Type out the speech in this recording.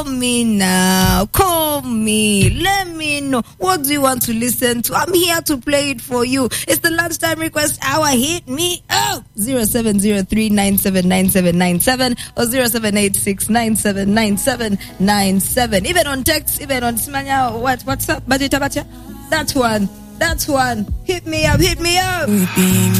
me now. Call me. Let me know. What do you want to listen to? I'm here to play it for you. It's the lunchtime request hour. Hit me up. 0703979797 or 0786979797. Even on text, even on Smanya, WhatsApp, Baja. That one. Hit me up.